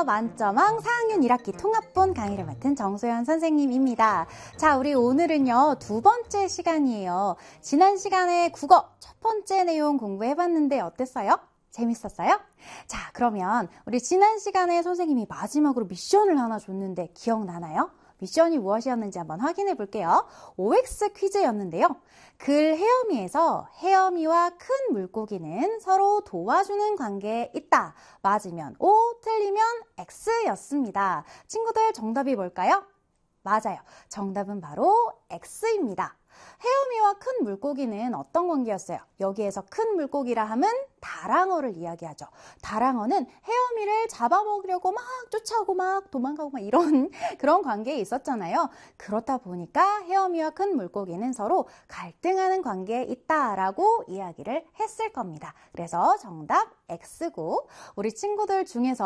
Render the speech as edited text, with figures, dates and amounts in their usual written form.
안녕하세요. 만점왕 4학년 1학기 통합본 강의를 맡은 정소연 선생님입니다. 자, 우리 오늘은요, 두 번째 시간이에요. 지난 시간에 국어 첫 번째 내용 공부해봤는데 어땠어요? 재밌었어요? 자, 그러면 우리 지난 시간에 선생님이 마지막으로 미션을 하나 줬는데 기억나나요? 미션이 무엇이었는지 한번 확인해 볼게요. OX 퀴즈였는데요. 글 헤어미에서 헤어미와 큰 물고기는 서로 도와주는 관계에 있다. 맞으면 O, 틀리면 X였습니다. 친구들 정답이 뭘까요? 맞아요. 정답은 바로 X입니다. 헤어미와 큰 물고기는 어떤 관계였어요? 여기에서 큰 물고기라 함은 다랑어를 이야기하죠. 다랑어는 헤어미를 잡아먹으려고 막 쫓아오고 막 도망가고 막 이런 그런 관계에 있었잖아요. 그렇다 보니까 헤어미와 큰 물고기는 서로 갈등하는 관계에 있다라고 이야기를 했을 겁니다. 그래서 정답 X고 우리 친구들 중에서